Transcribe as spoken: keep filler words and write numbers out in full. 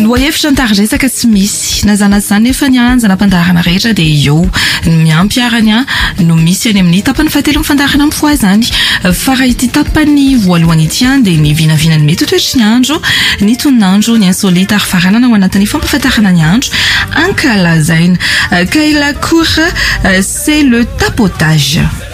Loahevitra nitariresaka tsy misy nazana zany nefa ny anjana mpandarana rehetra dia eo miampiarany no misy any amin'ny tapany fahatelo fandarana amin'ny zany fa raha ity tapany voalohany ity dia ny vinavinany mety toetry ny andro ny tonandro ny insolite ary faranana ao anatin'ny fampafantarana ny andro ankalazaina. Kay la cour c'est le tapotage.